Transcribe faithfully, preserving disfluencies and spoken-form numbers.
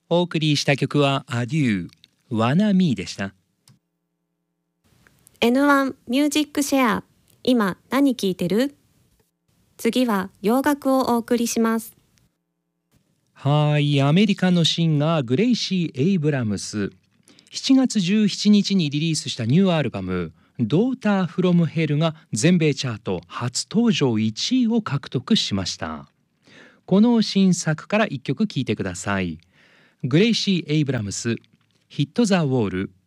お送りした曲はアデュー、ワナミーでした。 エヌワン ミュージックシェア、今何聴いてる？次は洋楽をお送りします。 はい、アメリカのシンガーグレイシー・エイブラムス、しちがつじゅうしちにちにリリースしたニューアルバムドーターフロムヘルが全米チャート初登場いちいを獲得しました。この新作からいっきょく聴いてください。グレイシー・エイブラムス、ヒット・ザ・ウォール